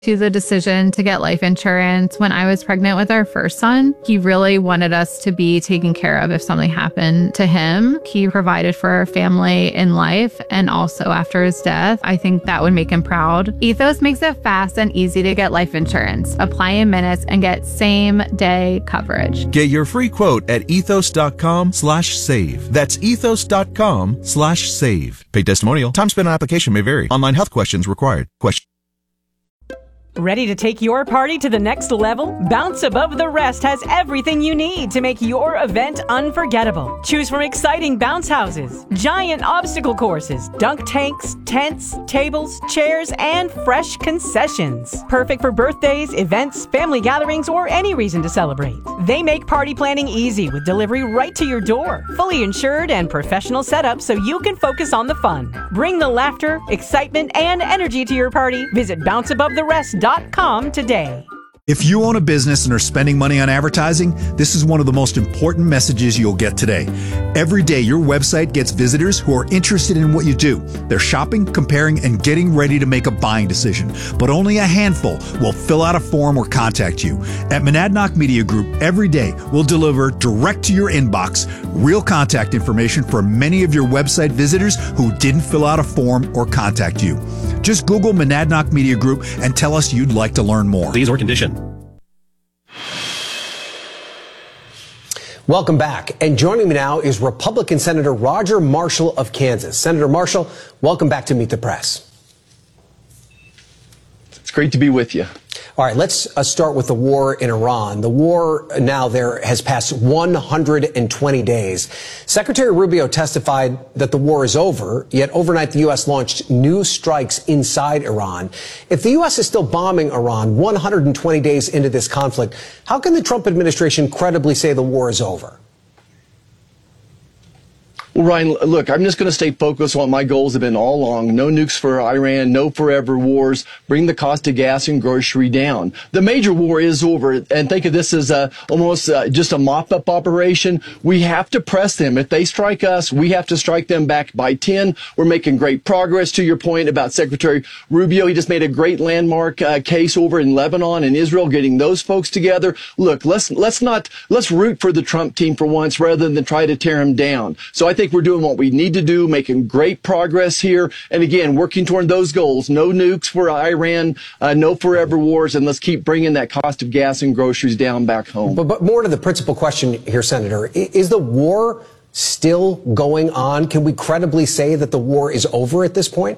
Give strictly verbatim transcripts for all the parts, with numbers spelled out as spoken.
to the decision to get life insurance when I was pregnant with our first son. He really wanted us to be taken care of if something happened to him. He provided for our family in life and also after his death. I think that would make him proud. Ethos makes it fast and easy to get life insurance. Apply in minutes and get same day coverage. Get your free quote at ethos.com slash save. That's ethos.com slash save. Paid testimonial. Time spent on application may vary. Online health questions required. Question. Ready to take your party to the next level? Bounce Above the Rest has everything you need to make your event unforgettable. Choose from exciting bounce houses, giant obstacle courses, dunk tanks, tents, tables, chairs, and fresh concessions. Perfect for birthdays, events, family gatherings, or any reason to celebrate. They make party planning easy with delivery right to your door. Fully insured and professional setup so you can focus on the fun. Bring the laughter, excitement, and energy to your party. Visit bounce above the rest dot com today. If you own a business and are spending money on advertising, this is one of the most important messages you'll get today. Every day, your website gets visitors who are interested in what you do. They're shopping, comparing, and getting ready to make a buying decision. But only a handful will fill out a form or contact you. At Monadnock Media Group, every day, we'll deliver direct to your inbox real contact information for many of your website visitors who didn't fill out a form or contact you. Just Google Monadnock Media Group and tell us you'd like to learn more. Please or condition. Welcome back. And joining me now is Republican Senator Roger Marshall of Kansas. Senator Marshall, welcome back to Meet the Press. It's great to be with you. All right, let's uh, start with the war in Iran. The war now there has passed one hundred twenty days. Secretary Rubio testified that the war is over, yet overnight the U S launched new strikes inside Iran. If the U S is still bombing Iran one hundred twenty days into this conflict, how can the Trump administration credibly say the war is over? Well, Ryan, look, I'm just going to stay focused on what my goals have been all along. No nukes for Iran, no forever wars, bring the cost of gas and grocery down. The major war is over, and think of this as a, almost uh, just a mop-up operation. We have to press them. If they strike us, we have to strike them back by ten. We're making great progress. To your point about Secretary Rubio, he just made a great landmark uh, case over in Lebanon and Israel, getting those folks together. Look, let's let's not let's root for the Trump team for once rather than try to tear him down. So I think I think we're doing what we need to do, making great progress here. And again, working toward those goals. No nukes for Iran, uh, no forever wars, and let's keep bringing that cost of gas and groceries down back home. But, but more to the principal question here, Senator, is the war still going on? Can we credibly say that the war is over at this point?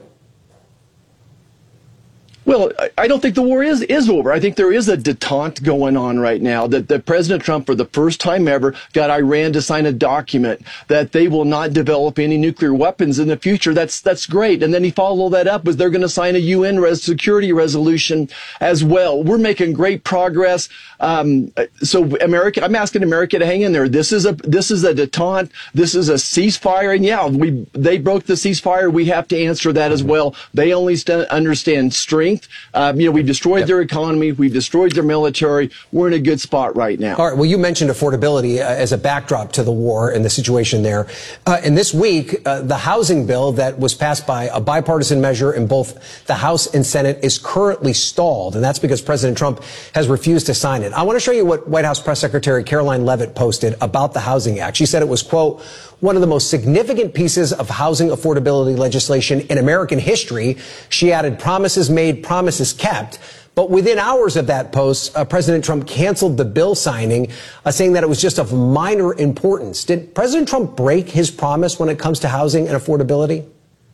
Well, I don't think the war is, is over. I think there is a detente going on right now that, that President Trump, for the first time ever, got Iran to sign a document that they will not develop any nuclear weapons in the future. That's that's great. And then he followed that up with they're going to sign a U N res- security resolution as well. We're making great progress. Um, so America, I'm asking America to hang in there. This is a this is a detente. This is a ceasefire. And yeah, we they broke the ceasefire. We have to answer that as well. They only st- understand strength. Um, you know, we've destroyed yep. their economy. We've destroyed their military. We're in a good spot right now. All right. Well, you mentioned affordability uh, as a backdrop to the war and the situation there. Uh, and this week, uh, the housing bill that was passed by a bipartisan measure in both the House and Senate is currently stalled. And that's because President Trump has refused to sign it. I want to show you what White House Press Secretary Caroline Leavitt posted about the Housing Act. She said it was, quote, one of the most significant pieces of housing affordability legislation in American history. She added, promises made, promises kept. But within hours of that post, uh, President Trump canceled the bill signing, uh, saying that it was just of minor importance. Did President Trump break his promise when it comes to housing and affordability?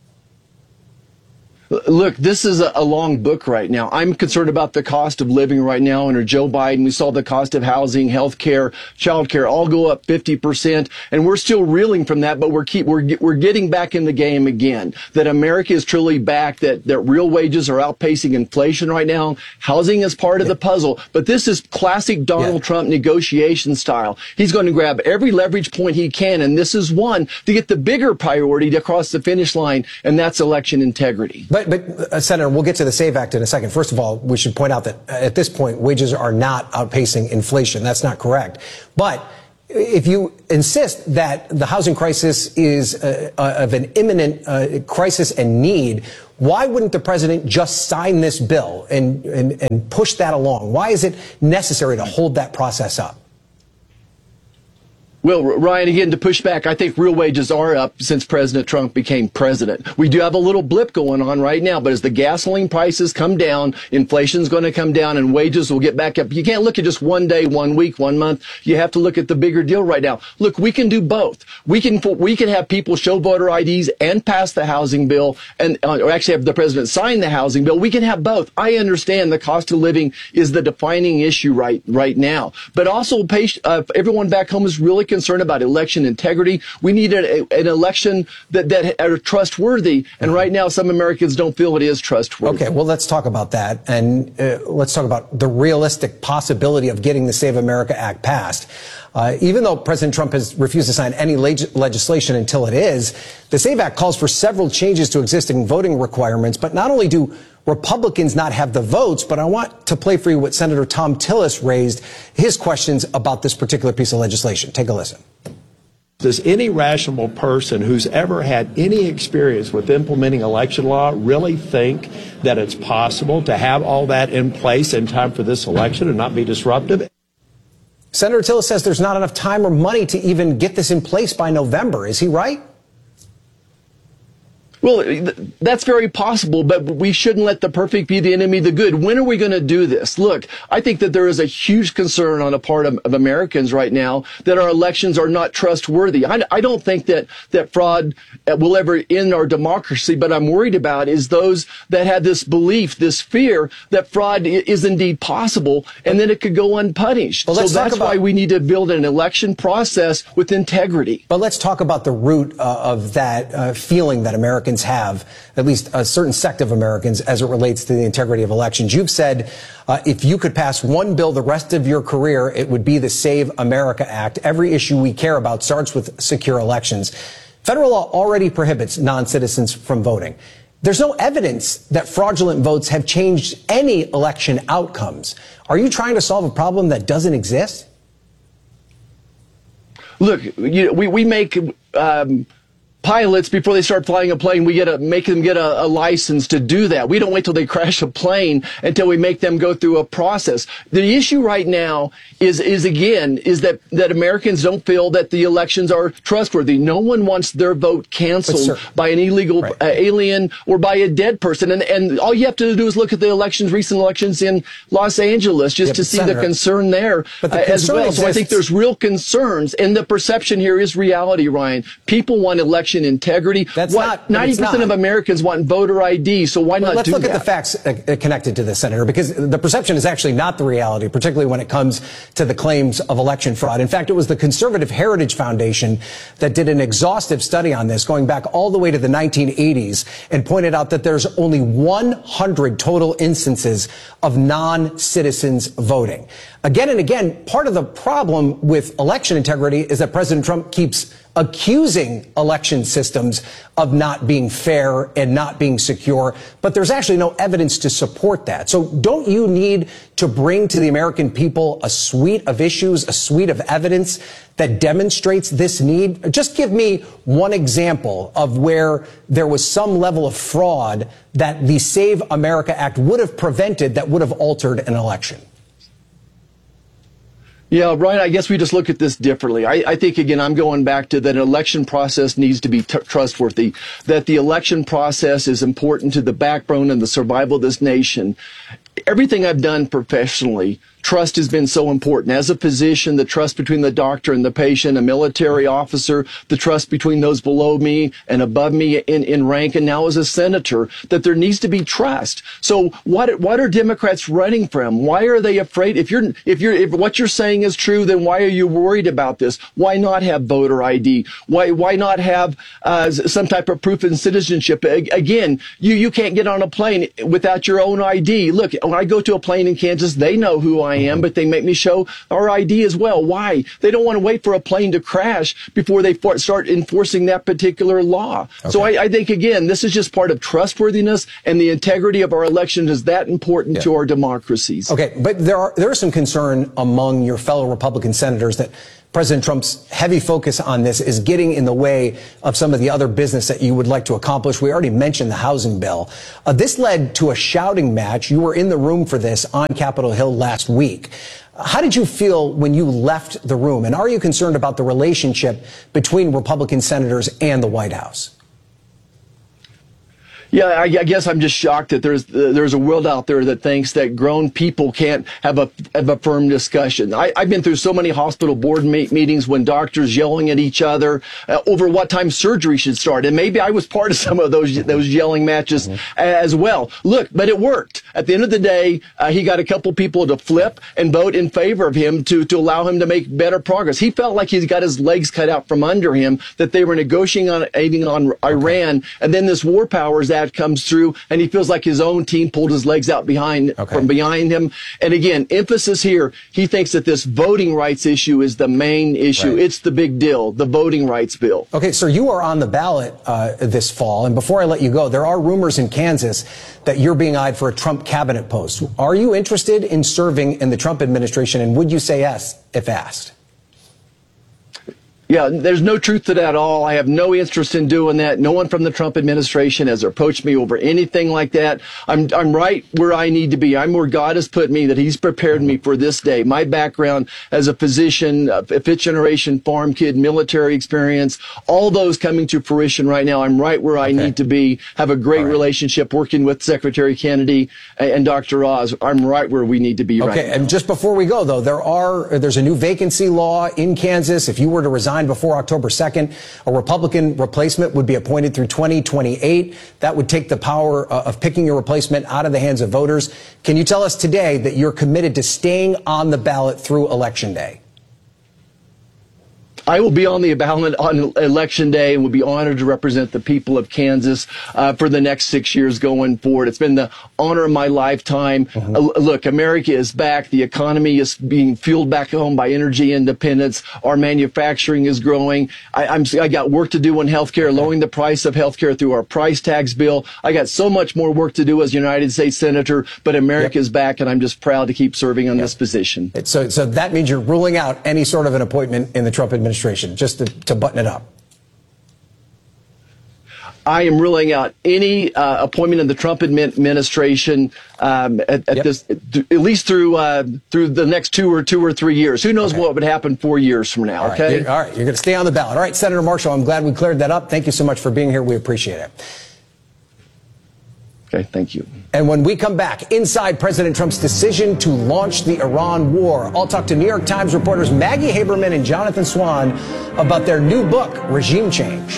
Look, this is a, a long book right now. I'm concerned about the cost of living right now. Under Joe Biden, we saw the cost of housing, health care, child care all go up fifty percent. And we're still reeling from that, but we're keep, we're, we're getting back in the game again. That America is truly back, that, that real wages are outpacing inflation right now. Housing is part of the puzzle. But this is classic Donald yeah. Trump negotiation style. He's going to grab every leverage point he can, and this is one to get the bigger priority to cross the finish line, and that's election integrity. But But, but uh, Senator, we'll get to the SAVE Act in a second. First of all, we should point out that uh, at this point, wages are not outpacing inflation. That's not correct. But if you insist that the housing crisis is uh, uh, of an imminent uh, crisis and need, why wouldn't the president just sign this bill and, and, and push that along? Why is it necessary to hold that process up? Well, Ryan, again, to push back, I think real wages are up since President Trump became president. We do have a little blip going on right now, but as the gasoline prices come down, inflation's going to come down and wages will get back up. You can't look at just one day, one week, one month. You have to look at the bigger deal right now. Look, we can do both. We can we can have people show voter I Ds and pass the housing bill, and uh, or actually have the president sign the housing bill. We can have both. I understand the cost of living is the defining issue right right now, but also uh, everyone back home is really concerned about election integrity. We need a, an election that, that are trustworthy. And right now, some Americans don't feel it is trustworthy. Okay, well, let's talk about that. And uh, let's talk about the realistic possibility of getting the Save America Act passed. Uh, even though President Trump has refused to sign any leg- legislation until it is, the SAVE Act calls for several changes to existing voting requirements. But not only do Republicans not have the votes, but I want to play for you what Senator Thom Tillis raised, his questions about this particular piece of legislation. Take a listen. Does any rational person who's ever had any experience with implementing election law really think that it's possible to have all that in place in time for this election and not be disruptive? Senator Tillis says there's not enough time or money to even get this in place by November. Is he right? Well, that's very possible, but we shouldn't let the perfect be the enemy of the good. When are we going to do this? Look, I think that there is a huge concern on the part of, of Americans right now that our elections are not trustworthy. I, I don't think that, that fraud will ever end our democracy, but I'm worried about is those that had this belief, this fear that fraud is indeed possible, and then it could go unpunished. Well, so that's about, why we need to build an election process with integrity. But let's talk about the root uh, of that uh, feeling that Americans have, at least a certain sect of Americans, as it relates to the integrity of elections. You've said uh, if you could pass one bill the rest of your career, it would be the Save America Act. Every issue we care about starts with secure elections. Federal law already prohibits non-citizens from voting. There's no evidence that fraudulent votes have changed any election outcomes. Are you trying to solve a problem that doesn't exist? Look, you know, we, we make... Um, pilots, before they start flying a plane, we get a, make them get a, a license to do that. We don't wait till they crash a plane until we make them go through a process. The issue right now is, is again, is that, that Americans don't feel that the elections are trustworthy. No one wants their vote canceled by an illegal right. uh, alien or by a dead person. And, and all you have to do is look at the elections, recent elections in Los Angeles, just yeah, to see Senator, the concern there but the uh, concern as well. exists. So I think there's real concerns, and the perception here is reality, Ryan. People want election integrity. That's what, not ninety percent of Americans want voter I D, so why well, not let's do look that? at the facts uh, connected to this, Senator, because the perception is actually not the reality, particularly when it comes to the claims of election fraud. In fact, it was the Conservative Heritage Foundation that did an exhaustive study on this, going back all the way to the nineteen eighties, and pointed out that there's only one hundred total instances of non-citizens voting. Again and again, part of the problem with election integrity is that President Trump keeps accusing election systems of not being fair and not being secure, but there's actually no evidence to support that. So don't you need to bring to the American people a suite of issues, a suite of evidence that demonstrates this need? Just give me one example of where there was some level of fraud that the Save America Act would have prevented that would have altered an election. Yeah, Ryan, I guess we just look at this differently. I, I think, again, I'm going back to that an election process needs to be t- trustworthy, that the election process is important to the backbone and the survival of this nation. Everything I've done professionally, trust has been so important. As a physician, the trust between the doctor and the patient, a military officer, the trust between those below me and above me in, in rank, and now as a senator, that there needs to be trust. So what what are Democrats running from? Why are they afraid? If you're if you're if what you're saying is true, then why are you worried about this? Why not have voter I D? Why why not have uh, some type of proof of citizenship? Again, you you can't get on a plane without your own I D. Look, when I go to a plane in Kansas, they know who I am, but they make me show our I D as well. Why? They don't want to wait for a plane to crash before they for- start enforcing that particular law. Okay. So I, I think, again, this is just part of trustworthiness, and the integrity of our elections is that important yeah. to our democracies. Okay, but there are there is some concern among your fellow Republican senators that President Trump's heavy focus on this is getting in the way of some of the other business that you would like to accomplish. We already mentioned the housing bill. Uh, this led to a shouting match. You were in the room for this on Capitol Hill last week. How did you feel when you left the room? And are you concerned about the relationship between Republican senators and the White House? Yeah, I, I guess I'm just shocked that there's uh, there's a world out there that thinks that grown people can't have a have a firm discussion. I, I've been through so many hospital board me- meetings when doctors yelling at each other uh, over what time surgery should start, and maybe I was part of some of those those yelling matches mm-hmm. as well. Look, but it worked. At the end of the day, uh, he got a couple people to flip and vote in favor of him to to allow him to make better progress. He felt like he's got his legs cut out from under him, that they were negotiating on aiding on Iran, and then this War Powers Act comes through, and he feels like his own team pulled his legs out behind okay. from behind him. And again, emphasis here, he thinks that this voting rights issue is the main issue. Right. It's the big deal, the voting rights bill. Okay, so you are on the ballot uh, this fall, and before I let you go, there are rumors in Kansas that you're being eyed for a Trump cabinet post. Are you interested in serving in the Trump administration, and would you say yes if asked? Yeah, there's no truth to that at all. I have no interest in doing that. No one from the Trump administration has approached me over anything like that. I'm I'm right where I need to be. I'm where God has put me, that he's prepared me for this day. My background as a physician, a fifth generation farm kid, military experience, all those coming to fruition right now. I'm right where I okay. need to be, have a great right. relationship working with Secretary Kennedy and Doctor Oz. I'm right where we need to be okay. right now. Okay, and just before we go, though, there are there's a new vacancy law in Kansas. If you were to resign before October second, a Republican replacement would be appointed through twenty twenty-eight. That would take the power uh, of picking your replacement out of the hands of voters. Can you tell us today that you're committed to staying on the ballot through Election Day? I will be on the ballot on Election Day and will be honored to represent the people of Kansas uh, for the next six years going forward. It's been the honor of my lifetime. Mm-hmm. Uh, look, America is back. The economy is being fueled back home by energy independence. Our manufacturing is growing. I, I'm, I got work to do in healthcare, lowering the price of healthcare through our price tax bill. I got so much more work to do as a United States Senator, but America yep. is back, and I'm just proud to keep serving on yep. this position. So, so that means you're ruling out any sort of an appointment in the Trump administration. Just to, to button it up. I am ruling out any uh, appointment in the Trump administration um, at, at yep. this, at least through uh, through the next two or two or three years. Who knows okay. what would happen four years from now? All right. Okay. You're, all right. You're going to stay on the ballot. All right, Senator Marshall. I'm glad we cleared that up. Thank you so much for being here. We appreciate it. Okay, thank you. And when we come back, inside President Trump's decision to launch the Iran war, I'll talk to New York Times reporters Maggie Haberman and Jonathan Swan about their new book, Regime Change.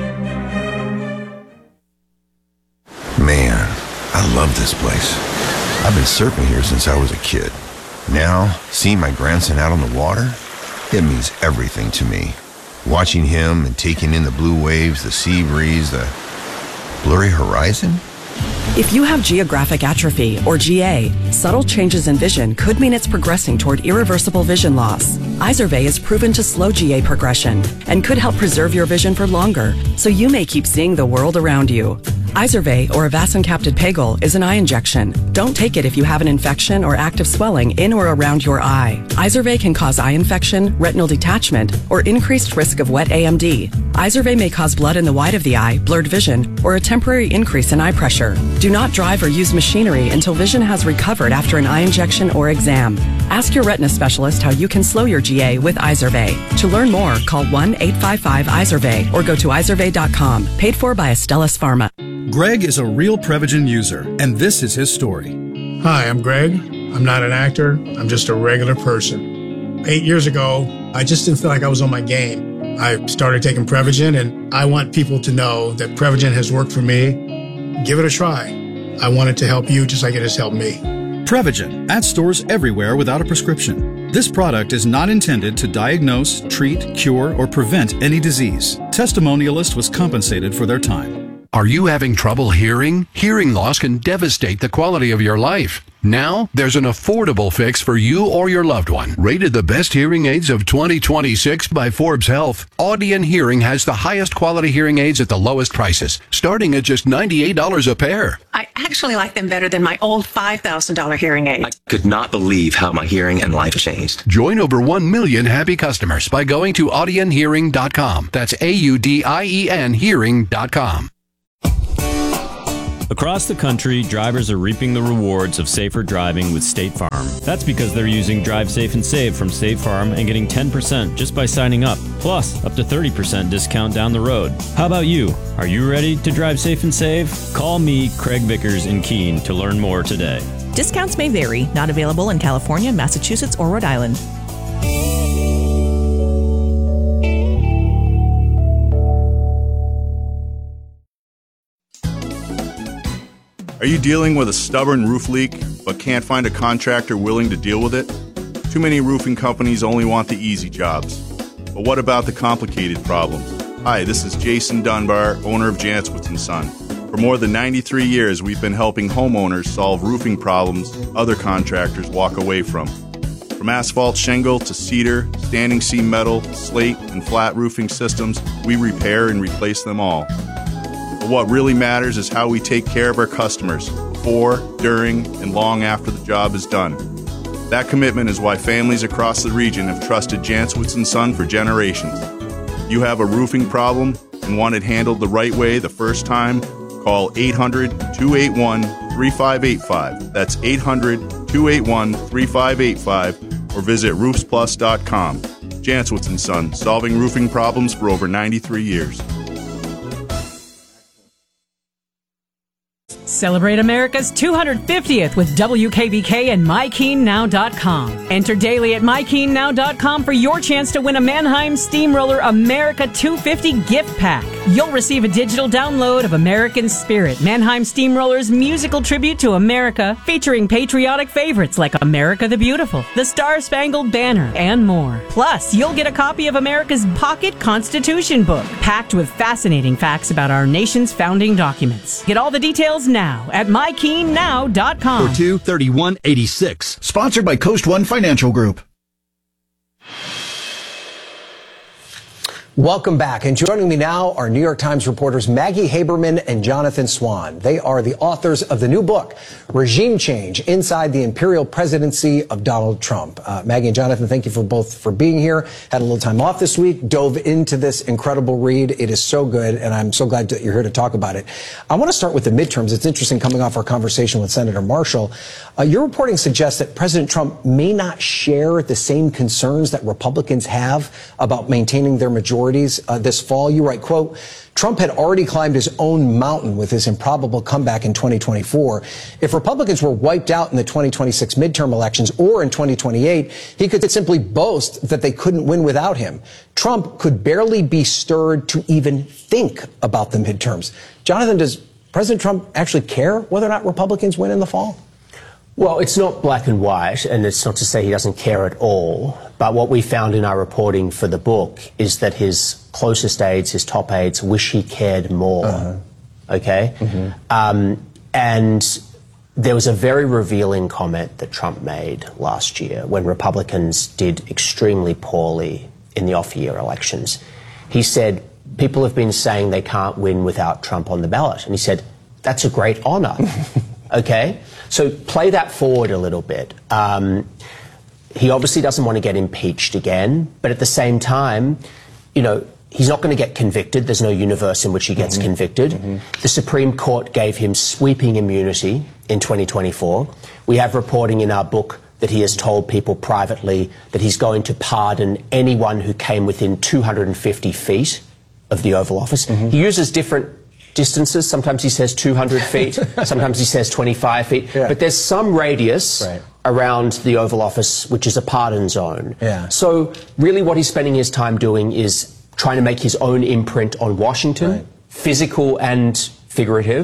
Man, I love this place. I've been surfing here since I was a kid. Now, seeing my grandson out on the water, it means everything to me. Watching him and taking in the blue waves, the sea breeze, the blurry horizon. If you have geographic atrophy, or G A, subtle changes in vision could mean it's progressing toward irreversible vision loss. Izervay is proven to slow G A progression and could help preserve your vision for longer, so you may keep seeing the world around you. Izervay, or avacincaptad pegol, is an eye injection. Don't take it if you have an infection or active swelling in or around your eye. Izervay can cause eye infection, retinal detachment, or increased risk of wet A M D. Izervay may cause blood in the white of the eye, blurred vision, or a temporary increase in eye pressure. Do not drive or use machinery until vision has recovered after an eye injection or exam. Ask your retina specialist how you can slow your G A with Izervay. To learn more, call one eight five five Izervay or go to izervay dot com. Paid for by Astellas Pharma. Greg is a real Prevagen user, and this is his story. Hi, I'm Greg. I'm not an actor. I'm just a regular person. Eight years ago, I just didn't feel like I was on my game. I started taking Prevagen, and I want people to know that Prevagen has worked for me. Give it a try. I want it to help you just like it has helped me. Prevagen, at stores everywhere without a prescription. This product is not intended to diagnose, treat, cure, or prevent any disease. Testimonialist was compensated for their time. Are you having trouble hearing? Hearing loss can devastate the quality of your life. Now, there's an affordable fix for you or your loved one. Rated the best hearing aids of twenty twenty-six by Forbes Health, Audion Hearing has the highest quality hearing aids at the lowest prices, starting at just ninety-eight dollars a pair. I actually like them better than my old five thousand dollars hearing aid. I could not believe how my hearing and life changed. Join over one million happy customers by going to audion hearing dot com. That's A U D I E N hearing dot com. Across the country, drivers are reaping the rewards of safer driving with State Farm. That's because they're using Drive Safe and Save from State Farm and getting ten percent just by signing up, plus up to thirty percent discount down the road. How about you? Are you ready to drive safe and save? Call me, Craig Vickers in Keene, to learn more today. Discounts may vary. Not available in California, Massachusetts, or Rhode Island. Are you dealing with a stubborn roof leak but can't find a contractor willing to deal with it? Too many roofing companies only want the easy jobs. But what about the complicated problems? Hi, this is Jason Dunbar, owner of Jantzwitz and Son. For more than ninety-three years, we've been helping homeowners solve roofing problems other contractors walk away from. From asphalt shingle to cedar, standing seam metal, slate, and flat roofing systems, we repair and replace them all. But what really matters is how we take care of our customers before, during, and long after the job is done. That commitment is why families across the region have trusted Jantzwitz and Son for generations. If you have a roofing problem and want it handled the right way the first time, call eight hundred, two eight one, three five eight five. That's eight hundred, two eight one, three five eight five or visit roofs plus dot com. Jantzwitz and Son, solving roofing problems for over ninety-three years. Celebrate America's two hundred fiftieth with W K B K and my keene now dot com. Enter daily at my keene now dot com for your chance to win a Mannheim Steamroller America two fifty gift pack. You'll receive a digital download of American Spirit, Mannheim Steamroller's musical tribute to America, featuring patriotic favorites like America the Beautiful, the Star-Spangled Banner, and more. Plus, you'll get a copy of America's Pocket Constitution book, packed with fascinating facts about our nation's founding documents. Get all the details now at my keene now dot com. For two thirty-one eighty-six. Sponsored by Coast One Financial Group. Welcome back. And joining me now are New York Times reporters Maggie Haberman and Jonathan Swan. They are the authors of the new book, Regime Change, Inside the Imperial Presidency of Donald Trump. Uh, Maggie and Jonathan, thank you for both for being here. Had a little time off this week, dove into this incredible read. It is so good, and I'm so glad that you're here to talk about it. I want to start with the midterms. It's interesting coming off our conversation with Senator Marshall. Uh, your reporting suggests that President Trump may not share the same concerns that Republicans have about maintaining their majority Uh, this fall. You write, quote, Trump had already climbed his own mountain with his improbable comeback in twenty twenty-four. If Republicans were wiped out in the twenty twenty-six midterm elections or in twenty twenty-eight, he could simply boast that they couldn't win without him. Trump could barely be stirred to even think about the midterms. Jonathan, does President Trump actually care whether or not Republicans win in the fall? Well, it's not black and white, and it's not to say he doesn't care at all. But what we found in our reporting for the book is that his closest aides, his top aides, wish he cared more. Uh-huh. Okay? Mm-hmm. Um, and there was a very revealing comment that Trump made last year when Republicans did extremely poorly in the off-year elections. He said, people have been saying they can't win without Trump on the ballot. And he said, that's a great honor. Okay? So play that forward a little bit. Um, he obviously doesn't want to get impeached again, but at the same time, you know, he's not going to get convicted. There's no universe in which he gets mm-hmm. convicted. Mm-hmm. The Supreme Court gave him sweeping immunity in twenty twenty-four. We have reporting in our book that he has told people privately that he's going to pardon anyone who came within two hundred fifty feet of the Oval Office. Mm-hmm. He uses different distances. Sometimes he says two hundred feet, sometimes he says twenty-five feet. Yeah. But there's some radius right. around the Oval Office which is a pardon zone. Yeah. So really what he's spending his time doing is trying to make his own imprint on Washington, right. physical and figurative. Mm-hmm.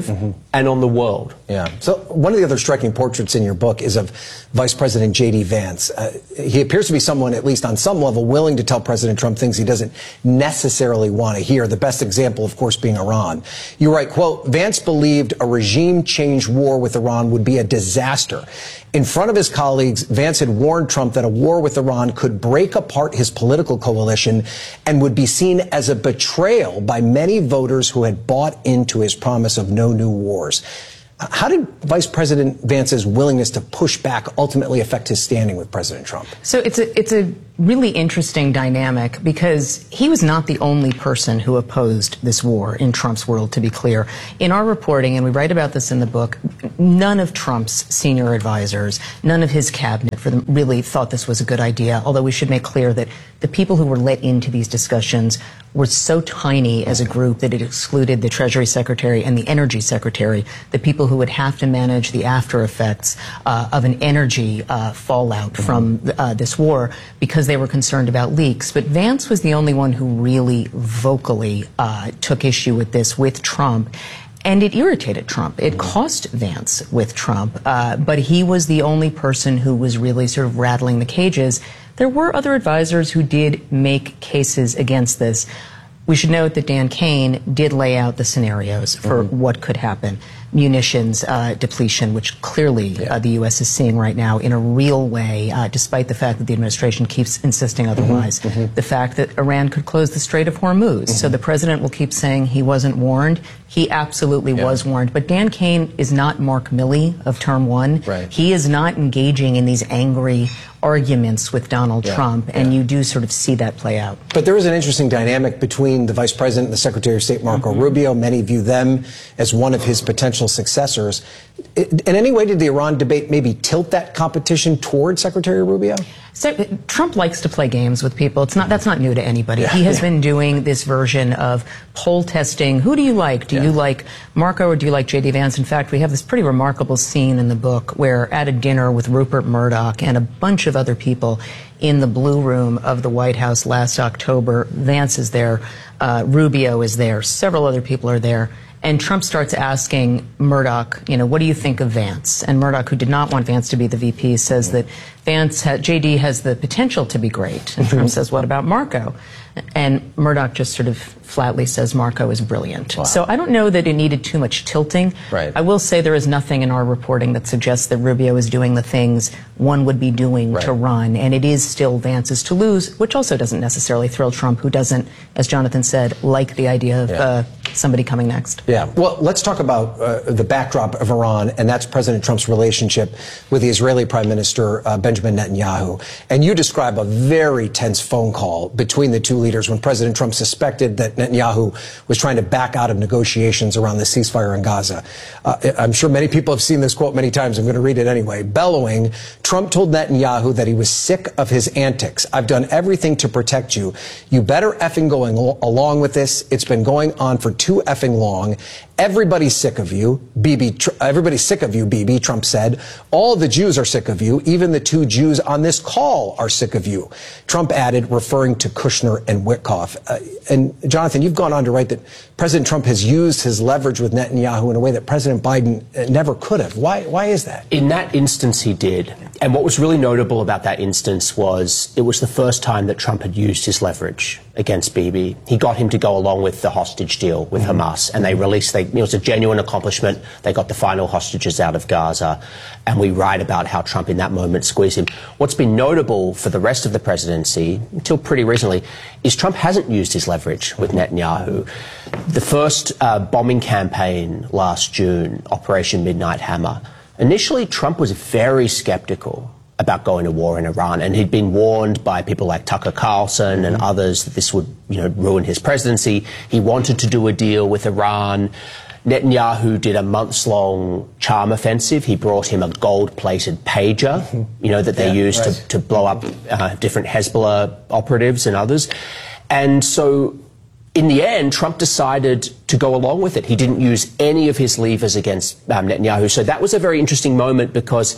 and on the world. Yeah. So one of the other striking portraits in your book is of Vice President J D Vance. Uh, he appears to be someone, at least on some level, willing to tell President Trump things he doesn't necessarily want to hear. The best example, of course, being Iran. You write, quote, Vance believed a regime change war with Iran would be a disaster. In front of his colleagues, Vance had warned Trump that a war with Iran could break apart his political coalition and would be seen as a betrayal by many voters who had bought into his promise of no new wars. How did Vice President Vance's willingness to push back ultimately affect his standing with President Trump? So it's a, it's a really interesting dynamic because he was not the only person who opposed this war in Trump's world, to be clear. In our reporting, and we write about this in the book, none of Trump's senior advisors, none of his cabinet for them really thought this was a good idea, although we should make clear that the people who were let into these discussions were so tiny as a group that it excluded the Treasury Secretary and the Energy Secretary, the people who would have to manage the after effects uh, of an energy uh, fallout mm-hmm. from uh, this war because they were concerned about leaks. But Vance was the only one who really vocally uh, took issue with this with Trump. And it irritated Trump. It cost Vance with Trump. Uh, but he was the only person who was really sort of rattling the cages. There were other advisors who did make cases against this. We should note that Dan Kane did lay out the scenarios for mm-hmm. what could happen. Munitions uh, depletion, which clearly yeah. uh, the U S is seeing right now in a real way, uh, despite the fact that the administration keeps insisting otherwise. Mm-hmm. Mm-hmm. The fact that Iran could close the Strait of Hormuz. Mm-hmm. So the president will keep saying he wasn't warned. He absolutely yeah. was warned. But Dan Kane is not Mark Milley of Term One. Right. He is not engaging in these angry arguments with Donald yeah. Trump, and yeah. you do sort of see that play out. But there is an interesting dynamic between the Vice President and the Secretary of State, Marco mm-hmm. Rubio. Many view them as one of his potential successors. In any way, did the Iran debate maybe tilt that competition toward Secretary Rubio? So, Trump likes to play games with people. It's not that's not new to anybody. Yeah, he has yeah. been doing this version of poll testing. Who do you like? Do yeah. you like Marco or do you like J D Vance? In fact, we have this pretty remarkable scene in the book where at a dinner with Rupert Murdoch and a bunch of other people in the Blue Room of the White House last October, Vance is there, uh, Rubio is there, several other people are there. And Trump starts asking Murdoch, you know, what do you think of Vance? And Murdoch, who did not want Vance to be the V P, says that Vance, ha- J D has the potential to be great. And Trump says, what about Marco? And Murdoch just sort of flatly says Marco is brilliant. Wow. So I don't know that it needed too much tilting. Right. I will say there is nothing in our reporting that suggests that Rubio is doing the things one would be doing right. to run. And it is still Vance's to lose, which also doesn't necessarily thrill Trump, who doesn't, as Jonathan said, like the idea of yeah. uh, somebody coming next. Yeah. Well, let's talk about uh, the backdrop of Iran, and that's President Trump's relationship with the Israeli Prime Minister uh, Benjamin Netanyahu. And you describe a very tense phone call between the two leaders when President Trump suspected that Netanyahu was trying to back out of negotiations around the ceasefire in Gaza. Uh, I'm sure many people have seen this quote many times. I'm going to read it anyway. Bellowing, Trump told Netanyahu that he was sick of his antics. I've done everything to protect you. You better effing going al- along with this. It's been going on for too effing long. Everybody's sick of you, Bibi. Tr- everybody's sick of you, Bibi, Trump said. All the Jews are sick of you. Even the two Jews on this call are sick of you. Trump added, referring to Kushner and Witkoff. Uh, and Jonathan, you've gone on to write that President Trump has used his leverage with Netanyahu in a way that President Biden never could have. Why, why is that? In that instance, he did. And what was really notable about that instance was it was the first time that Trump had used his leverage against Bibi. He got him to go along with the hostage deal with mm-hmm. Hamas, and they released, they, it was a genuine accomplishment. They got the final hostages out of Gaza, and we write about how Trump in that moment squeezed him. What's been notable for the rest of the presidency, until pretty recently, is Trump hasn't used his leverage with Netanyahu. The first uh, bombing campaign last June, Operation Midnight Hammer, initially Trump was very skeptical about going to war in Iran, and he'd been warned by people like Tucker Carlson and others that this would, you know, ruin his presidency. He wanted to do a deal with Iran. Netanyahu did a months-long charm offensive. He brought him a gold-plated pager, you know, that they yeah, used right. to, to blow up uh, different Hezbollah operatives and others. And so, in the end, Trump decided to go along with it. He didn't use any of his levers against um, Netanyahu. So that was a very interesting moment because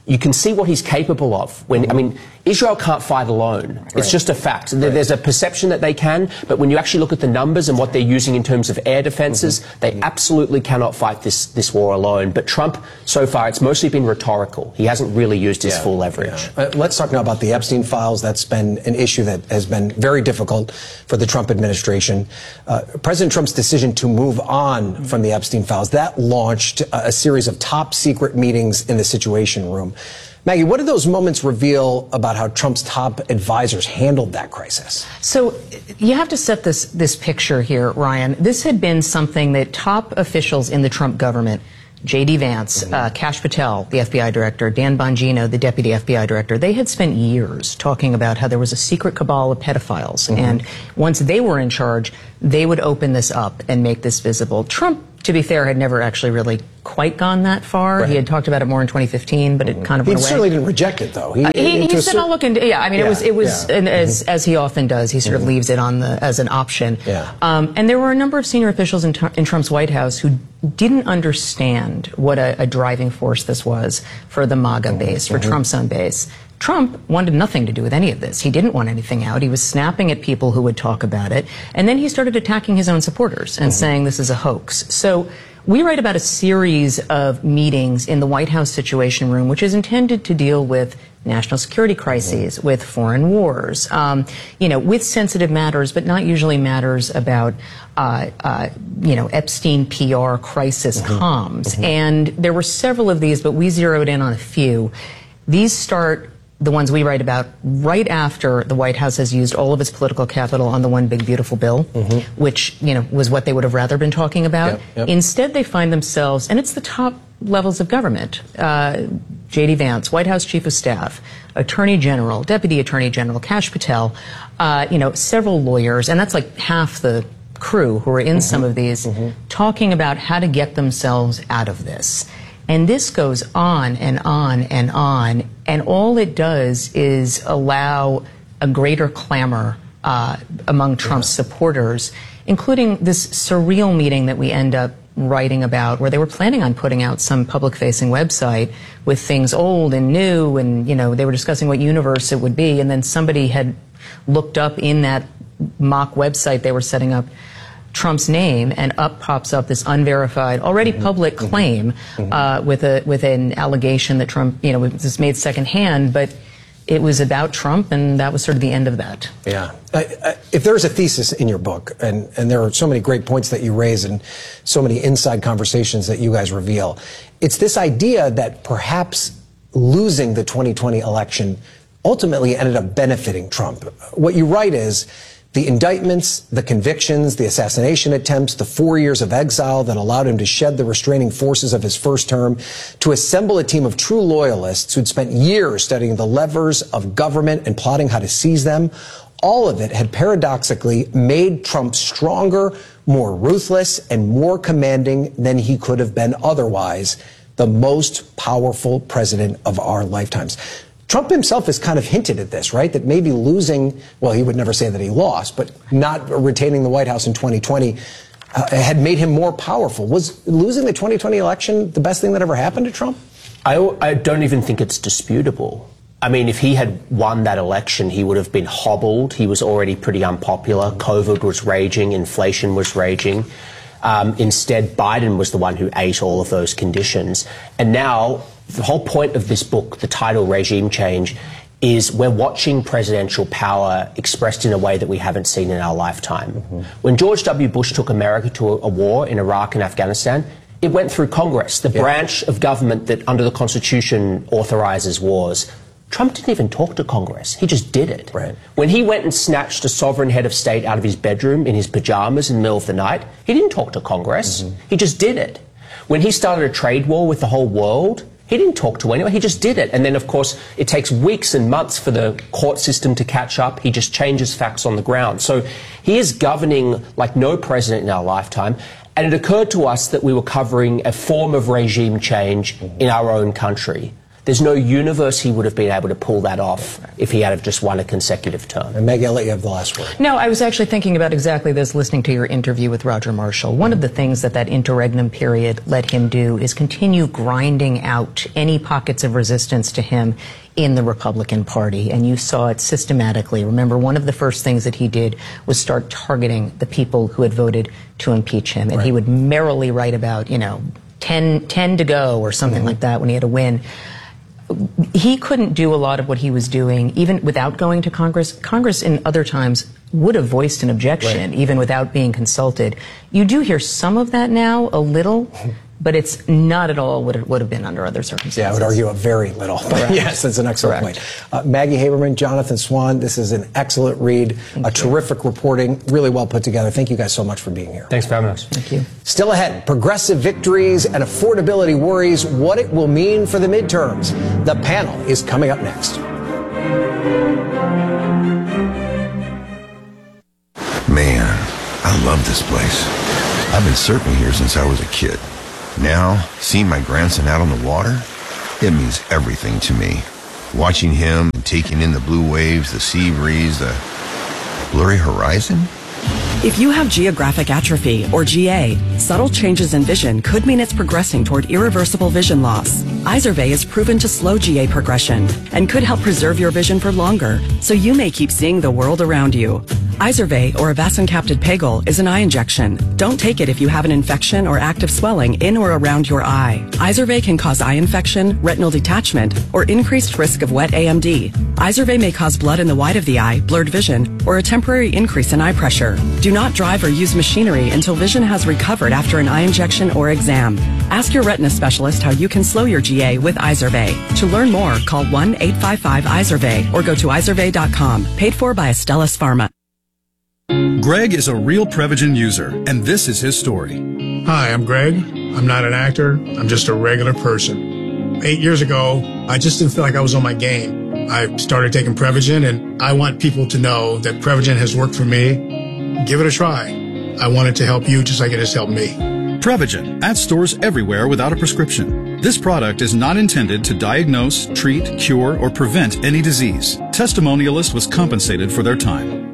you can see what he's capable of. When I mean, Israel can't fight alone. Right. It's just a fact. Right. There's a perception that they can, but when you actually look at the numbers and what they're using in terms of air defenses, mm-hmm. they absolutely cannot fight this this war alone. But Trump, so far, it's mostly been rhetorical. He hasn't really used his yeah. full leverage. Yeah. Uh, let's talk now about the Epstein files. That's been an issue that has been very difficult for the Trump administration. Uh, President Trump's decision to move on mm-hmm. from the Epstein files, that launched a, a series of top secret meetings in the Situation Room. Maggie, what did those moments reveal about how Trump's top advisors handled that crisis? So you have to set this this picture here, Ryan. This had been something that top officials in the Trump government, J D Vance, mm-hmm. uh, Kash Patel, the F B I director, Dan Bongino, the deputy F B I director, they had spent years talking about how there was a secret cabal of pedophiles. Mm-hmm. And once they were in charge, they would open this up and make this visible. Trump, to be fair, had never actually really quite gone that far. Right. He had talked about it more in twenty fifteen, but it kind of he went away. He certainly didn't reject it, though. He, uh, he, he said, "I'll look into." Yeah, I mean, yeah, it was it was yeah. an, as mm-hmm. as he often does. He sort mm-hmm. of leaves it on the as an option. Yeah. Um, and there were a number of senior officials in, in Trump's White House who didn't understand what a, a driving force this was for the MAGA mm-hmm. base, for mm-hmm. Trump's own base. Trump wanted nothing to do with any of this. He didn't want anything out. He was snapping at people who would talk about it. And then he started attacking his own supporters and mm-hmm. saying this is a hoax. So we write about a series of meetings in the White House Situation Room, which is intended to deal with national security crises, mm-hmm. with foreign wars, um, you know, with sensitive matters, but not usually matters about, uh, uh, you know, Epstein P R crisis mm-hmm. comms. Mm-hmm. And there were several of these, but we zeroed in on a few. These start, the ones we write about, right after the White House has used all of its political capital on the one big beautiful bill, mm-hmm. which, you know, was what they would have rather been talking about. Yep, yep. Instead, they find themselves, and it's the top levels of government, uh, J D Vance, White House Chief of Staff, Attorney General, Deputy Attorney General, Kash Patel, uh, you know, several lawyers, and that's like half the crew who are in mm-hmm. some of these, mm-hmm. talking about how to get themselves out of this. And this goes on and on and on, and all it does is allow a greater clamor uh, among Trump's yeah. supporters, including this surreal meeting that we end up writing about, where they were planning on putting out some public-facing website with things old and new, and, you know, they were discussing what universe it would be, and then somebody had looked up in that mock website they were setting up Trump's name, and up pops up this unverified, already mm-hmm. public claim mm-hmm. uh, with a with an allegation that Trump, you know, was made secondhand, but it was about Trump, and that was sort of the end of that. Yeah. Uh, uh, if there's a thesis in your book, and, and there are so many great points that you raise and so many inside conversations that you guys reveal, it's this idea that perhaps losing the twenty twenty election ultimately ended up benefiting Trump. What you write is, the indictments, the convictions, the assassination attempts, the four years of exile that allowed him to shed the restraining forces of his first term, to assemble a team of true loyalists who'd spent years studying the levers of government and plotting how to seize them, all of it had paradoxically made Trump stronger, more ruthless, and more commanding than he could have been otherwise, the most powerful president of our lifetimes. Trump himself has kind of hinted at this, right? That maybe losing, well, he would never say that he lost, but not retaining the White House in twenty twenty uh, had made him more powerful. Was losing the twenty twenty election the best thing that ever happened to Trump? I, I don't even think it's disputable. I mean, if he had won that election, he would have been hobbled. He was already pretty unpopular. COVID was raging. Inflation was raging. Um, instead, Biden was the one who ate all of those conditions. And now, the whole point of this book, the title Regime Change, is we're watching presidential power expressed in a way that we haven't seen in our lifetime. Mm-hmm. When George W. Bush took America to a, a war in Iraq and Afghanistan, it went through Congress, the yeah. branch of government that under the Constitution authorizes wars. Trump didn't even talk to Congress. He just did it. Right. When he went and snatched a sovereign head of state out of his bedroom in his pajamas in the middle of the night, he didn't talk to Congress. Mm-hmm. He just did it. When he started a trade war with the whole world, he didn't talk to anyone. He just did it. And then, of course, it takes weeks and months for the court system to catch up. He just changes facts on the ground. So he is governing like no president in our lifetime. And it occurred to us that we were covering a form of regime change in our own country. There's no universe he would have been able to pull that off if he had have just won a consecutive term. And Maggie, I'll let you have the last word. No, I was actually thinking about exactly this listening to your interview with Roger Marshall. One of the things that that interregnum period let him do is continue grinding out any pockets of resistance to him in the Republican Party, and you saw it systematically. Remember, one of the first things that he did was start targeting the people who had voted to impeach him, and right. he would merrily write about, you know, ten, ten to go or something mm-hmm. like that when he had a win. He couldn't do a lot of what he was doing, even without going to Congress. Congress, in other times, would have voiced an objection, right. even without being consulted. You do hear some of that now, a little, but it's not at all what it would have been under other circumstances. Yeah, I would argue a very little. But yes, that's an excellent Correct. point. Uh, Maggie Haberman, Jonathan Swan, this is an excellent read, Thank a you. terrific reporting, really well put together. Thank you guys so much for being here. Thanks for having us. Thank you. Still ahead, progressive victories and affordability worries, what it will mean for the midterms. The panel is coming up next. Man, I love this place. I've been surfing here since I was a kid. Now, seeing my grandson out on the water, it means everything to me. Watching him and taking in the blue waves, the sea breeze, the blurry horizon. If you have geographic atrophy, or G A, subtle changes in vision could mean it's progressing toward irreversible vision loss. Izervay is proven to slow G A progression and could help preserve your vision for longer, so you may keep seeing the world around you. Izervay, or avacincaptad pegol, is an eye injection. Don't take it if you have an infection or active swelling in or around your eye. Izervay can cause eye infection, retinal detachment, or increased risk of wet A M D. Izervay may cause blood in the white of the eye, blurred vision, or a temporary increase in eye pressure. Do not drive or use machinery until vision has recovered after an eye injection or exam. Ask your retina specialist how you can slow your G A with Izervay. To learn more, call one eight five five Izervay or go to izervay dot com. Paid for by Astellas Pharma. Greg is a real Prevagen user, and this is his story. Hi, I'm Greg. I'm not an actor. I'm just a regular person. Eight years ago, I just didn't feel like I was on my game. I started taking Prevagen, and I want people to know that Prevagen has worked for me. Give it a try. I want it to help you just like it has helped me. Prevagen, at stores everywhere without a prescription. This product is not intended to diagnose, treat, cure, or prevent any disease. Testimonialist was compensated for their time.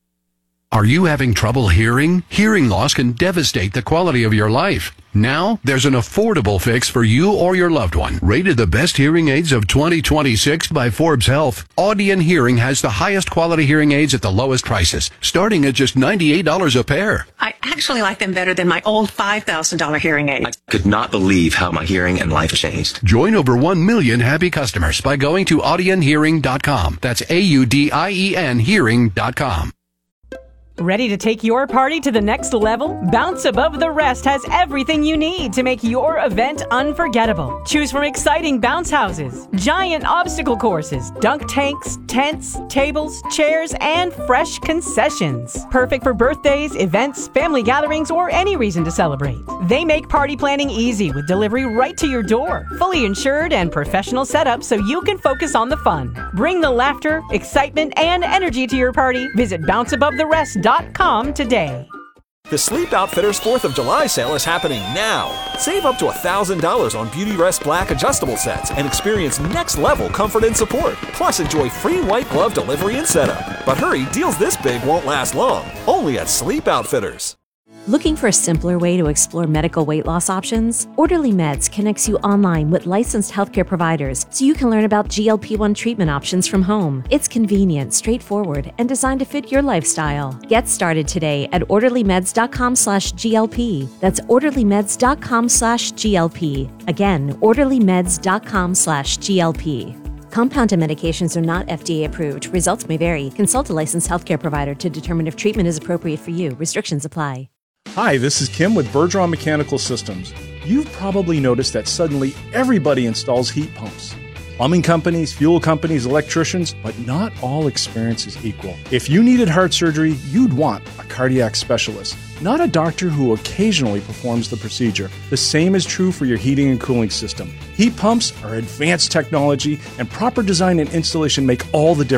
Are you having trouble hearing? Hearing loss can devastate the quality of your life. Now, there's an affordable fix for you or your loved one. Rated the best hearing aids of twenty twenty-six by Forbes Health, Audion Hearing has the highest quality hearing aids at the lowest prices, starting at just ninety-eight dollars a pair. I actually like them better than my old five thousand dollars hearing aid. I could not believe how my hearing and life changed. Join over one million happy customers by going to audion hearing dot com. That's A U D I E N hearing dot com. Ready to take your party to the next level? Bounce Above the Rest has everything you need to make your event unforgettable. Choose from exciting bounce houses, giant obstacle courses, dunk tanks, tents, tables, chairs, and fresh concessions. Perfect for birthdays, events, family gatherings, or any reason to celebrate. They make party planning easy with delivery right to your door. Fully insured and professional setup so you can focus on the fun. Bring the laughter, excitement, and energy to your party. Visit bounce above the rest dot com today. The Sleep Outfitters fourth of July sale is happening now. Save up to one thousand dollars on Beauty Rest Black adjustable sets and experience next-level comfort and support. Plus, enjoy free white glove delivery and setup. But hurry, deals this big won't last long. Only at Sleep Outfitters. Looking for a simpler way to explore medical weight loss options? Orderly Meds connects you online with licensed healthcare providers so you can learn about G L P one treatment options from home. It's convenient, straightforward, and designed to fit your lifestyle. Get started today at orderly meds dot com slash G L P. That's orderly meds dot com slash G L P. Again, orderly meds dot com slash G L P. Compounded medications are not F D A approved. Results may vary. Consult a licensed healthcare provider to determine if treatment is appropriate for you. Restrictions apply. Hi, this is Kim with Bergeron Mechanical Systems. You've probably noticed that suddenly everybody installs heat pumps. Plumbing companies, fuel companies, electricians, but not all experience is equal. If you needed heart surgery, you'd want a cardiac specialist, not a doctor who occasionally performs the procedure. The same is true for your heating and cooling system. Heat pumps are advanced technology, and proper design and installation make all the difference.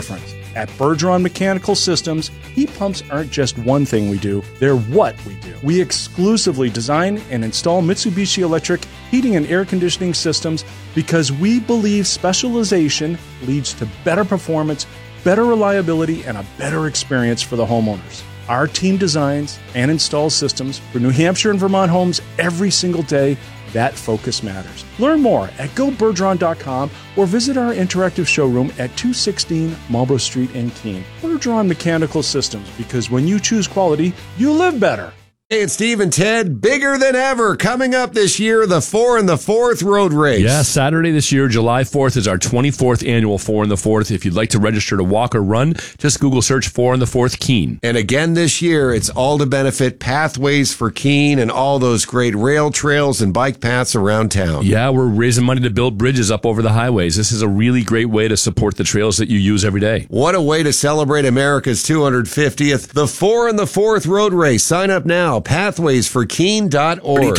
At Bergeron Mechanical Systems, heat pumps aren't just one thing we do, they're what we do. We exclusively design and install Mitsubishi Electric heating and air conditioning systems because we believe specialization leads to better performance, better reliability, and a better experience for the homeowners. Our team designs and installs systems for New Hampshire and Vermont homes every single day. That focus matters. Learn more at go bergeron dot com or visit our interactive showroom at two sixteen Marlborough Street in Keene. Bergeron Mechanical Systems, because when you choose quality, you live better. Hey, it's Steve and Ted. Bigger than ever. Coming up this year, the four and the fourth road race. Yeah, Saturday this year, July fourth, is our twenty-fourth annual four and the fourth. If you'd like to register to walk or run, just Google search four and the fourth Keene. And again this year, it's all to benefit Pathways for Keene and all those great rail trails and bike paths around town. Yeah, we're raising money to build bridges up over the highways. This is a really great way to support the trails that you use every day. What a way to celebrate America's two hundred fiftieth. The four and the fourth road race. Sign up now. pathways for keene dot org.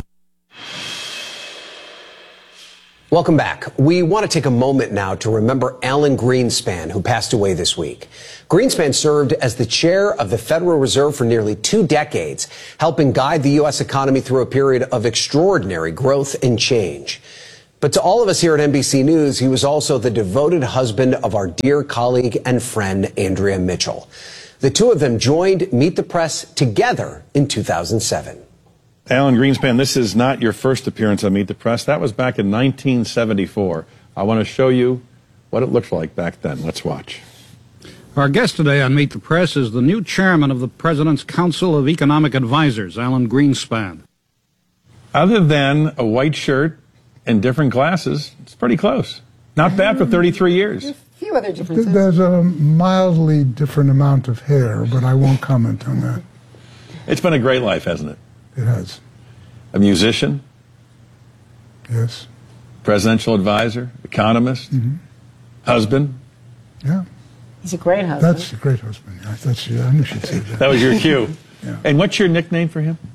Welcome back. We want to take a moment now to remember Alan Greenspan, who passed away this week. Greenspan served as the chair of the Federal Reserve for nearly two decades, helping guide the U S economy through a period of extraordinary growth and change. But to all of us here at N B C News, he was also the devoted husband of our dear colleague and friend, Andrea Mitchell. The two of them joined Meet the Press together in two thousand seven. Alan Greenspan, this is not your first appearance on Meet the Press. That was back in nineteen seventy-four. I want to show you what it looked like back then. Let's watch. Our guest today on Meet the Press is the new chairman of the President's Council of Economic Advisors, Alan Greenspan. Other than a white shirt and different glasses, it's pretty close. Not bad for thirty-three years. Few other differences. There's a mildly different amount of hair, but I won't comment on that. It's been a great life, hasn't it? It has. A musician? Yes. Presidential advisor? Economist? Mm-hmm. Husband? Yeah. He's a great husband. That's a great husband. Yeah, that's, yeah, I knew she'd say that. That was your cue. Yeah. And what's your nickname for him?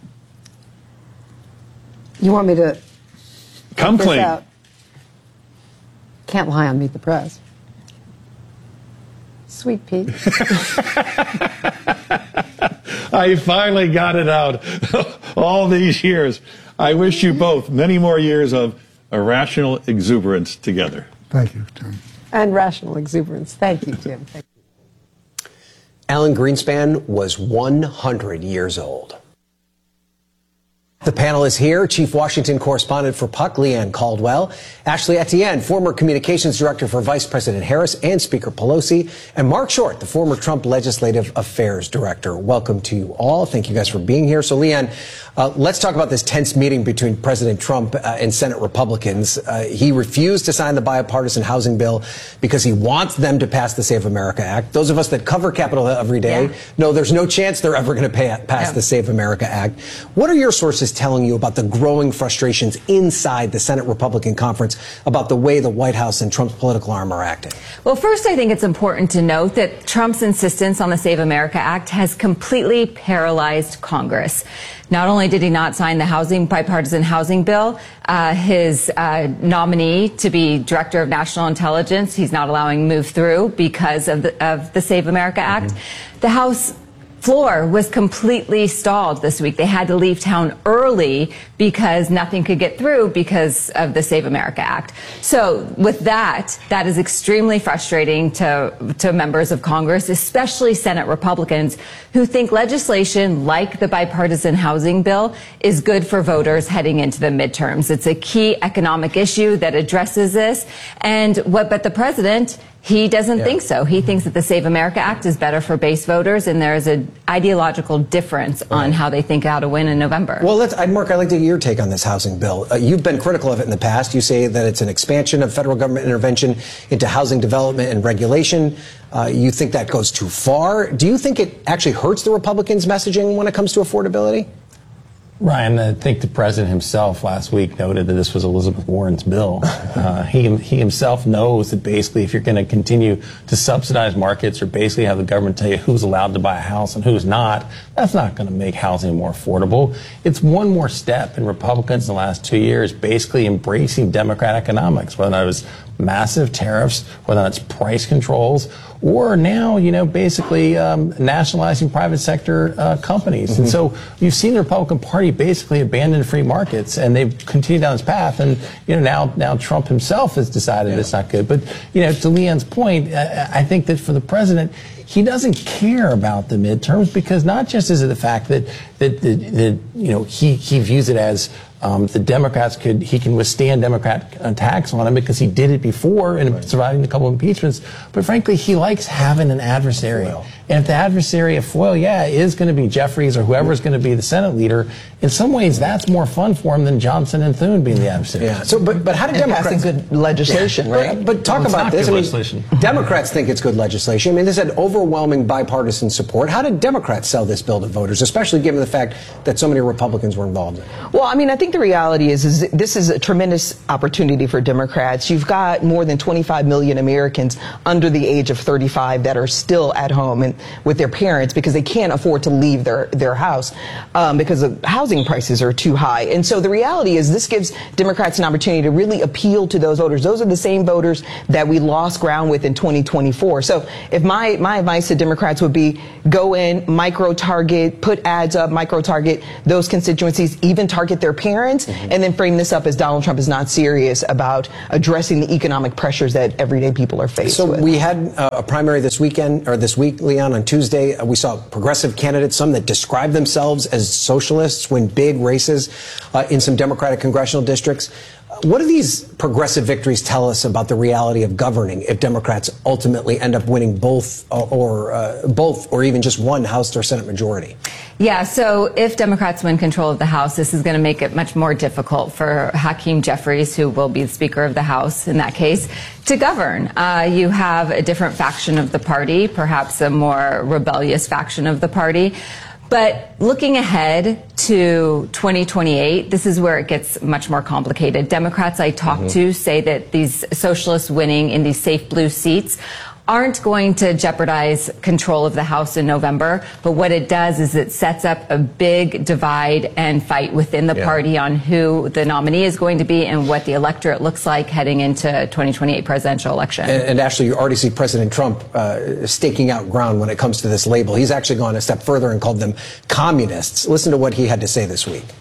You want me to come this clean? Out? Can't lie on Meet the Press. Sweet Pete. I finally got it out all these years. I wish you both many more years of irrational exuberance together. Thank you, Tim. And rational exuberance. Thank you, Tim. Thank you. Alan Greenspan was one hundred years old. The panel is here. Chief Washington correspondent for Puck, Leanne Caldwell, Ashley Etienne, former communications director for Vice President Harris and Speaker Pelosi, and Mark Short, the former Trump legislative affairs director. Welcome to you all. Thank you guys for being here. So, Leanne, uh, let's talk about this tense meeting between President Trump uh, and Senate Republicans. Uh, he refused to sign the bipartisan housing bill because he wants them to pass the Save America Act. Those of us that cover Capitol Hill every day yeah. know there's no chance they're ever going to pass yeah. the Save America Act. What are your sources telling you about the growing frustrations inside the Senate Republican conference about the way the White House and Trump's political arm are acting? Well, first, I think it's important to note that Trump's insistence on the Save America Act has completely paralyzed Congress. Not only did he not sign the housing bipartisan housing bill, uh, his uh, nominee to be director of national intelligence, he's not allowing move through because of the, of the Save America Act. Mm-hmm. The House floor was completely stalled this week. They had to leave town early because nothing could get through because of the Save America Act. So with that, that is extremely frustrating to, to members of Congress, especially Senate Republicans, who think legislation like the bipartisan housing bill is good for voters heading into the midterms. It's a key economic issue that addresses this. And what, but the president, he doesn't yeah. think so. He thinks that the Save America Act is better for base voters, and there is an ideological difference right. on how they think how to win in November. Well, let's, Mark, I'd like to get your take on this housing bill. Uh, you've been critical of it in the past. You say that it's an expansion of federal government intervention into housing development and regulation. Uh, you think that goes too far. Do you think it actually hurts the Republicans' messaging when it comes to affordability? Ryan, I think the president himself last week noted that this was Elizabeth Warren's bill. Uh, he, he himself knows that basically if you're going to continue to subsidize markets or basically have the government tell you who's allowed to buy a house and who's not, that's not going to make housing more affordable. It's one more step in Republicans in the last two years basically embracing Democrat economics, whether it was massive tariffs, whether it's price controls, or now, you know, basically um, nationalizing private sector uh, companies. Mm-hmm. And so you've seen the Republican Party basically abandon free markets, and they've continued down this path. And, you know, now now Trump himself has decided yeah. it's not good. But, you know, to Leanne's point, I, I think that for the president, he doesn't care about the midterms because not just is it the fact that, that, that, that you know, he, he views it as Um, the Democrats could, he can withstand Democrat attacks on him because he did it before and right. surviving a couple of impeachments. But frankly, he likes having an adversary. Foil. And if the adversary, a foil, yeah, is going to be Jeffries or whoever is going to be the Senate leader, in some ways that's more fun for him than Johnson and Thune being the adversary. Yeah. So, but, but how do and Democrats... passing good legislation, yeah. right? But talk well, about this. I mean, Democrats think it's good legislation. I mean, this had overwhelming bipartisan support. How did Democrats sell this bill to voters, especially given the fact that so many Republicans were involved in it? Well, I mean, I think the reality is, is this is a tremendous opportunity for Democrats. You've got more than twenty-five million Americans under the age of thirty-five that are still at home and with their parents because they can't afford to leave their, their house um, because the housing prices are too high. And so the reality is this gives Democrats an opportunity to really appeal to those voters. Those are the same voters that we lost ground with in twenty twenty-four. So if my, my advice to Democrats would be go in, micro-target, put ads up, micro-target those constituencies, even target their parents, mm-hmm. and then frame this up as Donald Trump is not serious about addressing the economic pressures that everyday people are faced so with. So we had uh, a primary this weekend, or this week, Leon, on Tuesday. Uh, we saw progressive candidates, some that describe themselves as socialists, win big races uh, in some Democratic congressional districts. What do these progressive victories tell us about the reality of governing if Democrats ultimately end up winning both or, or uh, both or even just one House or Senate majority? Yeah, so if Democrats win control of the House, this is going to make it much more difficult for Hakeem Jeffries, who will be the Speaker of the House in that case, to govern. Uh, you have a different faction of the party, perhaps a more rebellious faction of the party. But looking ahead to twenty twenty-eight, this is where it gets much more complicated. Democrats I talk mm-hmm. to say that these socialists winning in these safe blue seats aren't going to jeopardize control of the House in November. But what it does is it sets up a big divide and fight within the yeah. party on who the nominee is going to be and what the electorate looks like heading into twenty twenty-eight presidential election. And, and actually, you already see President Trump uh, staking out ground when it comes to this label. He's actually gone a step further and called them communists. Listen to what he had to say this week.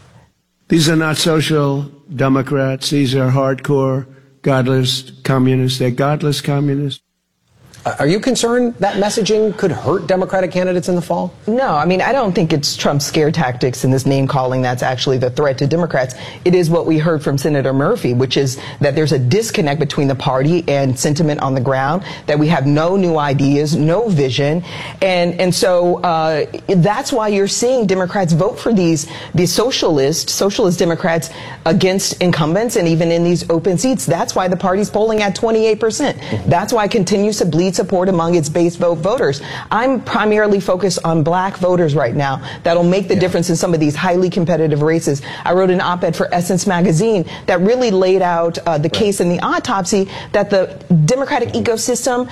These are not social Democrats. These are hardcore, godless communists. They're godless communists. Uh, are you concerned that messaging could hurt Democratic candidates in the fall? No, I mean, I don't think it's Trump's scare tactics and this name calling that's actually the threat to Democrats. It is what we heard from Senator Murphy, which is that there's a disconnect between the party and sentiment on the ground, that we have no new ideas, no vision. And and so uh, that's why you're seeing Democrats vote for these, these socialist, socialist Democrats against incumbents and even in these open seats. That's why the party's polling at twenty-eight percent. Mm-hmm. That's why it continues to bleed support among its base vote voters. I'm primarily focused on black voters right now. That'll make the yeah. difference in some of these highly competitive races. I wrote an op-ed for Essence magazine that really laid out uh, the right. case in the autopsy that the Democratic mm-hmm. ecosystem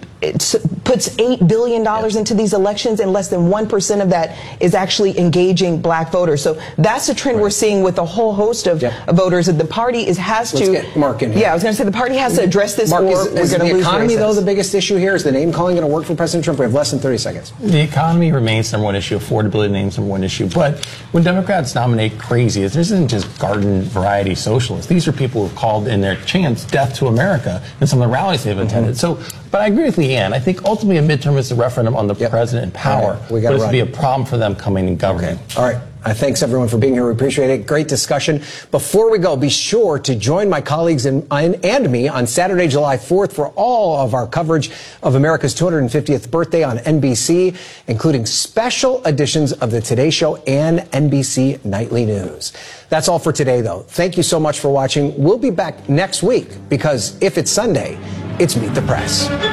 it puts eight billion dollars yeah. into these elections and less than one percent of that is actually engaging black voters. So that's the trend right. we're seeing with a whole host of yeah. voters that the party is has Let's to get Mark in here. Yeah, I was going to say the party has to address this Mark, or is, we're is going to the lose economy races. though the biggest issue here? Is the name calling going to work for President Trump? We have less than thirty seconds. The economy remains number one issue. Affordability remains number one issue. But when Democrats nominate crazy, this isn't just garden variety socialists. These are people who have called in their chants death to America in some of the rallies they've attended. Mm-hmm. So, but I agree with Leanne. I think ultimately a midterm is a referendum on the yep. president in power. Right. We got but it's to be a problem for them coming and governing. Okay. All right. Uh, thanks, everyone, for being here. We appreciate it. Great discussion. Before we go, be sure to join my colleagues and, and me on Saturday, July fourth for all of our coverage of America's two hundred fiftieth birthday on N B C, including special editions of the Today Show and N B C Nightly News. That's all for today, though. Thank you so much for watching. We'll be back next week because if it's Sunday, it's Meet the Press.